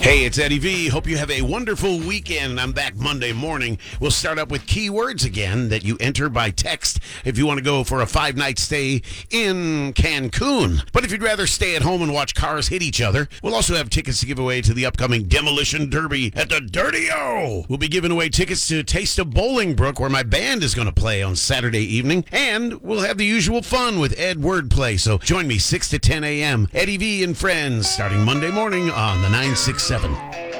Hey, it's Eddie V. Hope you have a wonderful weekend. I'm back Monday morning. We'll start up with keywords again that you enter by text if you want to go for a 5-night stay in Cancun. But if you'd rather stay at home and watch cars hit each other, we'll also have tickets to give away to the upcoming Demolition Derby at the Dirty-O. We'll be giving away tickets to Taste of Bolingbrook, where my band is going to play on Saturday evening. And we'll have the usual fun with Ed Wordplay. So join me 6 to 10 a.m. Eddie V and Friends, starting Monday morning on the 967.